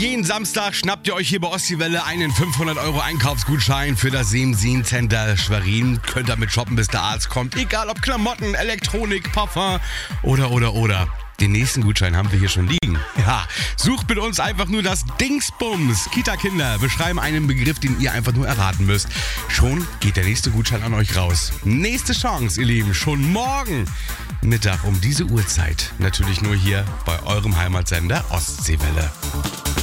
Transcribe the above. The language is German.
Jeden Samstag schnappt ihr euch hier bei Ostseewelle einen 500 € Einkaufsgutschein für das Seemsin Center Schwerin. Könnt damit shoppen, bis der Arzt kommt. Egal ob Klamotten, Elektronik, Parfum oder. Den nächsten Gutschein haben wir hier schon liegen. Ja, sucht mit uns einfach nur das Dingsbums. Kita-Kinder beschreiben einen Begriff, den ihr einfach nur erraten müsst. Schon geht der nächste Gutschein an euch raus. Nächste Chance, ihr Lieben, schon morgen Mittag um diese Uhrzeit. Natürlich nur hier bei eurem Heimatsender Ostseewelle.